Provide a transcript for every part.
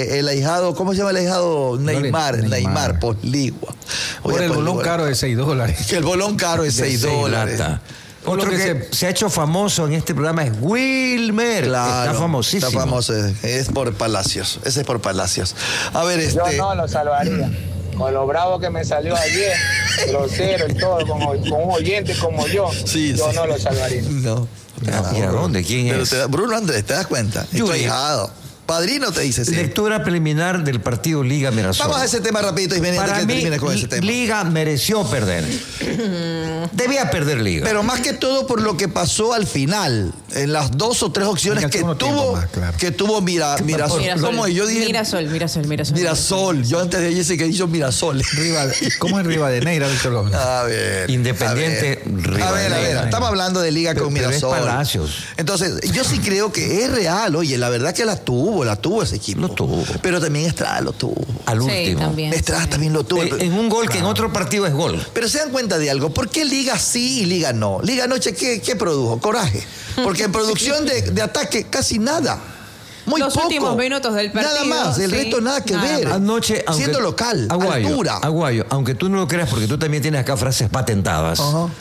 el ahijado, ¿cómo se llama el ahijado? Neymar, por Ligua. Por el bolón caro de $6. Que el bolón caro es $6. Otro que se ha hecho famoso en este programa es Wilmer. Claro, está famosísimo. Está famoso, es por Palacios. Ese es por Palacios. A ver, Yo no lo salvaría. Con lo bravo que me salió ayer, grosero y todo, con un oyente como yo, yo no lo salvaría. No. ¿Y a dónde? ¿Quién es? Bruno Andrés, ¿te das cuenta? Es tu ahijado. Padrino te dice, sí. Lectura preliminar del partido Liga Mirasol. Vamos a ese tema rapidito, Ismenia, antes que termines con ese tema. Liga mereció perder. Debía perder Liga. Pero más que todo por lo que pasó al final, en las 2 o 3 opciones que tuvo Mirasol. ¿Cómo es? Yo dije Mirasol. Yo antes de ella que he dicho Mirasol. ¿Cómo es Rivadeneira, Víctor Gómez? A ver. Independiente Rivadeneira. A ver. Estamos hablando de Liga con Mirasol. Es Palacios. Entonces, yo sí creo que es real. Oye, la verdad que la tuvo ese equipo. Lo tuvo. Pero también Estrada lo tuvo. Al último. También, Estrada también lo tuvo. En un gol que en otro partido es gol. Pero se dan cuenta de algo. ¿Por qué Liga sí y Liga no? Liga anoche, ¿qué produjo? Coraje. Porque en producción de ataque casi nada. Muy los poco. últimos minutos del partido. Nada más, el resto nada que ver. Anoche, siendo local, altura. Aguayo, aunque tú no lo creas porque tú también tienes acá frases patentadas.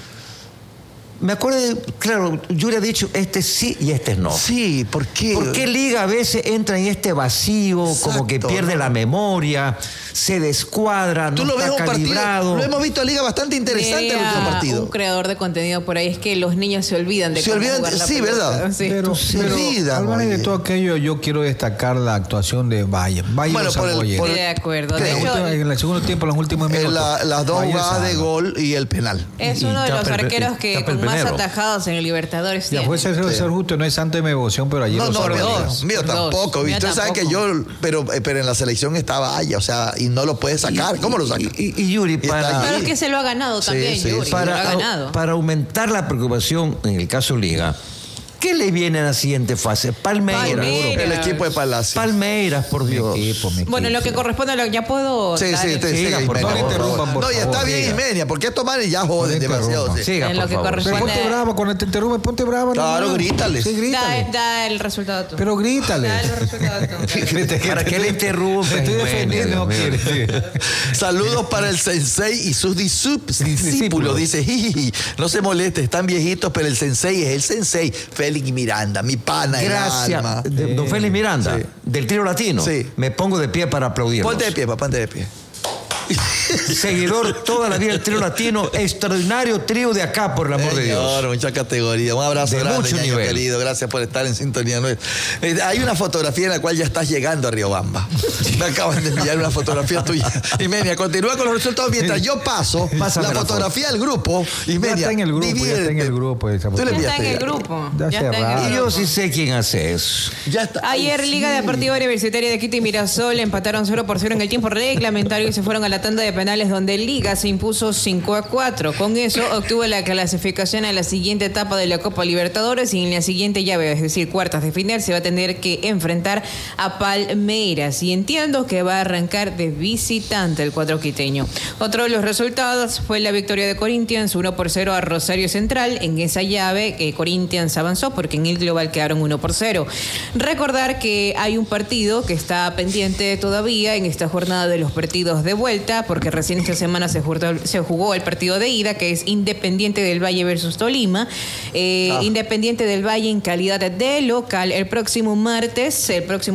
Me acuerdo, claro, yo le he dicho este sí y este no. Sí, ¿por qué? ¿Por qué Liga a veces entra en este vacío, como que pierde la memoria, se descuadra, no está calibrado? Lo hemos visto a Liga bastante interesante en el último partido. Un creador de contenido por ahí es que los niños se olvidan de cómo jugar la pelota. ¿Verdad? Sí. Pero al margen de todo aquello, yo quiero destacar la actuación de Valle. Bueno, Estoy de acuerdo. De hecho, en el segundo tiempo, en los últimos minutos. Las 2 jugadas de gol y el penal. Es uno de los arqueros que con más atajados en el Libertadores. Ya fue ser justo, no es santo de mi devoción, pero ayer mío tampoco. Usted sabe que yo, pero en la selección estaba Valle, o sea, y no lo puede sacar. ¿Cómo lo saca? Y Yuri, pero es que se lo ha ganado también, Yuri. Para aumentar la preocupación en el caso Liga, ¿qué le viene en la siguiente fase? Palmeiras. El equipo de Palacio. Palmeiras, por Dios. Mi equipo. Bueno, lo que corresponde a lo que ya puedo. Siga, por favor. No, y está bien, Ismenia, porque estos manes ya joden demasiado. Siga, en lo que corresponde. Ponte bravo, cuando te interrumpe, ponte bravo. Claro, grítale. Sí, grítale. Da el resultado tú. Pero grítale. Da el resultado tú. ¿Para qué le interrumpe? Estoy defendiendo. Saludos para el sensei y sus discípulos. Dice, no se moleste, están viejitos, pero el sensei es el sensei. Félix Miranda, mi pana. Gracias, don Félix Miranda, del Trío Latino. Sí. Me pongo de pie para aplaudir. Ponte de pie, papá, ponte de pie. Seguidor toda la vida del Trío Latino, extraordinario trío de acá, por el amor de Dios. Mucha categoría. Un abrazo de grande, mucho nivel. Querido. Gracias por estar en sintonía. Hay una fotografía en la cual ya estás llegando a Riobamba. Me acaban de enviar una fotografía tuya. Ismenia, continúa con los resultados mientras yo paso la fotografía del grupo. Ismenia, ya está en el grupo. Tú le enviaste. Ya está en el grupo. Y yo sí sé quién hace eso. Ya está. Ayer Liga Deportiva Universitaria de Quito y Mirasol empataron 0-0 en el tiempo reglamentario y se fueron a la tanda de penales donde Liga se impuso 5-4. Con eso obtuvo la clasificación a la siguiente etapa de la Copa Libertadores y en la siguiente llave, es decir, cuartas de final, se va a tener que enfrentar a Palmeiras. Y entiendo que va a arrancar de visitante el cuadro quiteño. Otro de los resultados fue la victoria de Corinthians 1-0 a Rosario Central. En esa llave Corinthians avanzó porque en el global quedaron 1-0. Recordar que hay un partido que está pendiente todavía en esta jornada de los partidos de vuelta, porque recién esta semana se jugó el partido de ida, que es Independiente del Valle versus Tolima. Independiente del Valle en calidad de local el próximo martes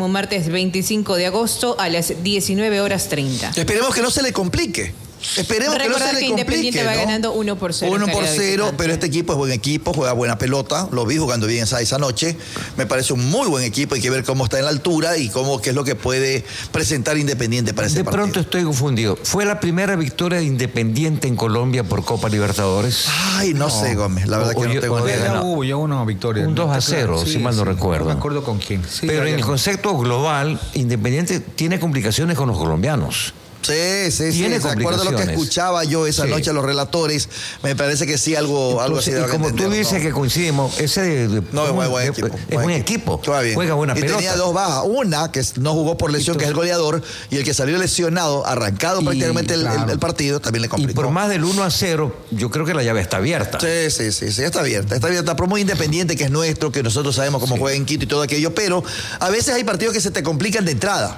25 de agosto a las 19:30. Esperemos que no se le complique. Esperemos que no se le complique, Independiente va ganando 1-0. 1-0, pero este equipo es buen equipo, juega buena pelota. Lo vi jugando bien esa noche. Me parece un muy buen equipo. Hay que ver cómo está en la altura y qué es lo que puede presentar Independiente para ese partido. De pronto estoy confundido. ¿Fue la primera victoria de Independiente en Colombia por Copa Libertadores? Ay, no sé, Gómez. La verdad que no tengo idea. Ya hubo una victoria. Un 2-0, si mal no recuerdo. No me acuerdo con quién. Sí, pero en el concepto global, Independiente tiene complicaciones con los colombianos. Sí. De acuerdo a lo que escuchaba yo esa noche a los relatores, me parece que sí algo así. Y como tú dices que coincidimos, ese es buen equipo. Juega buena pelota. Y tenía 2 bajas. Una que no jugó por lesión, que es el goleador, y el que salió lesionado, arrancado prácticamente el partido, también le complicó. Y por más del 1-0, yo creo que la llave está abierta. Sí, está abierta. Está abierta. Pero muy Independiente, que es nuestro, que nosotros sabemos cómo juega en Quito y todo aquello, pero a veces hay partidos que se te complican de entrada.